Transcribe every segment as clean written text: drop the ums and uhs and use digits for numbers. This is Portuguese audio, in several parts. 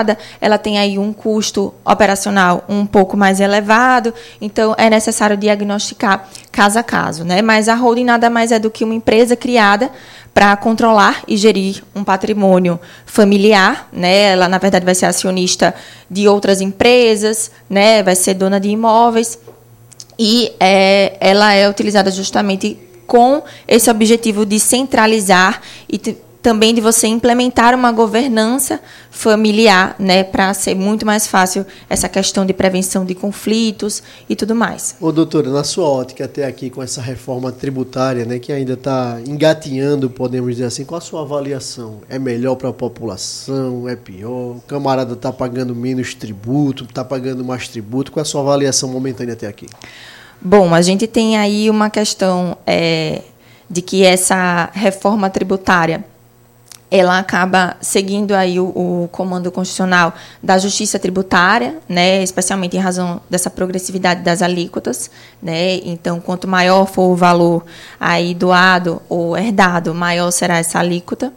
elevada, ela tem aí um custo operacional um pouco mais elevado, então é necessário diagnosticar caso a caso, né? Mas a holding nada mais é do que uma empresa criada para controlar e gerir um patrimônio familiar, né? Ela, na verdade, vai ser acionista de outras empresas, né? Vai ser dona de imóveis, e ela é utilizada justamente com esse objetivo de centralizar e também de você implementar uma governança familiar, né, para ser muito mais fácil essa questão de prevenção de conflitos e tudo mais. Ô, doutora, na sua ótica até aqui com essa reforma tributária, né, que ainda está engatinhando, podemos dizer assim, qual a sua avaliação? É melhor para a população? É pior? O camarada está pagando menos tributo, está pagando mais tributo? Qual é a sua avaliação momentânea até aqui? Bom, a gente tem aí uma questão de que essa reforma tributária ela acaba seguindo aí o comando constitucional da justiça tributária, né, especialmente em razão dessa progressividade das alíquotas, né? Então, quanto maior for o valor aí doado ou herdado, maior será essa alíquota.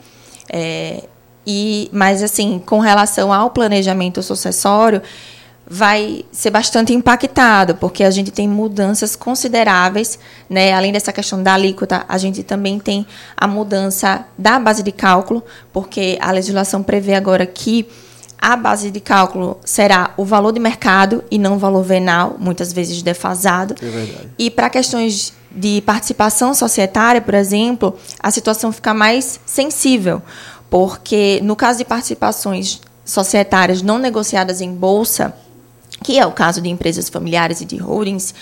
Mas, assim, com relação ao planejamento sucessório, vai ser bastante impactado, porque a gente tem mudanças consideráveis, né? Além dessa questão da alíquota, a gente também tem a mudança da base de cálculo, porque a legislação prevê agora que a base de cálculo será o valor de mercado e não o valor venal, muitas vezes defasado. É verdade. E para questões de participação societária, por exemplo, a situação fica mais sensível, porque no caso de participações societárias não negociadas em bolsa, que é o caso de empresas familiares e de holdings,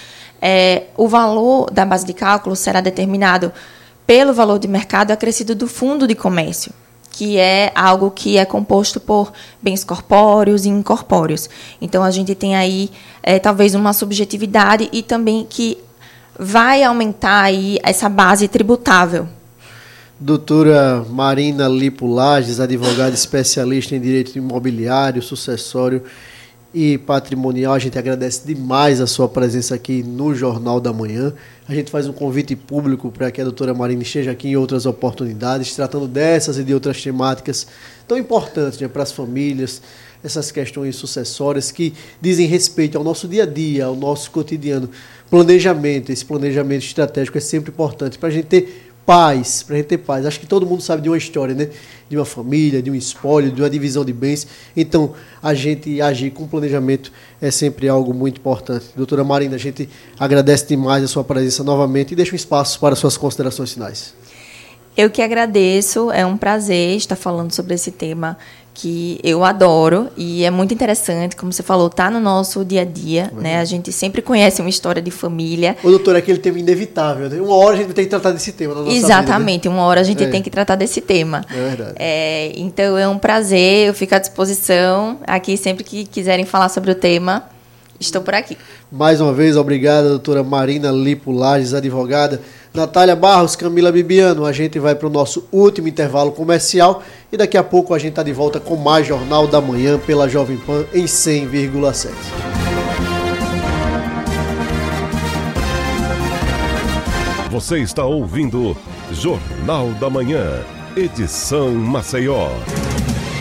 o valor da base de cálculo será determinado pelo valor de mercado acrescido do fundo de comércio, que é algo que é composto por bens corpóreos e incorpóreos. Então, a gente tem aí talvez uma subjetividade e também que vai aumentar aí essa base tributável. Doutora Marina Lipo Lages, advogada especialista em direito imobiliário, sucessório e patrimonial, a gente agradece demais a sua presença aqui no Jornal da Manhã. A gente faz um convite público para que a doutora Marina esteja aqui em outras oportunidades, tratando dessas e de outras temáticas tão importantes, né, para as famílias, essas questões sucessórias que dizem respeito ao nosso dia a dia, ao nosso cotidiano. Planejamento, esse planejamento estratégico é sempre importante para a gente ter paz, Acho que todo mundo sabe de uma história, né? De uma família, de um espólio, de uma divisão de bens. Então, a gente agir com planejamento é sempre algo muito importante. Doutora Marina, a gente agradece demais a sua presença novamente e deixa um espaço para suas considerações finais. Eu que agradeço, é um prazer estar falando sobre esse tema que eu adoro e é muito interessante, como você falou, tá no nosso dia a dia, né? A gente sempre conhece uma história de família. Ô, doutor, é aquele tema inevitável, né? Uma hora a gente vai ter que tratar desse tema na nossa Exatamente, vida, né? Uma hora a gente tem que tratar desse tema. É verdade. Então é um prazer, eu fico à disposição aqui sempre que quiserem falar sobre o tema. Estou por aqui. Mais uma vez, obrigada, doutora Marina Lipo Lages, advogada. Natália Barros, Camila Bibiano, a gente vai para o nosso último intervalo comercial e daqui a pouco a gente está de volta com mais Jornal da Manhã pela Jovem Pan em 100,7. Você está ouvindo Jornal da Manhã, edição Maceió.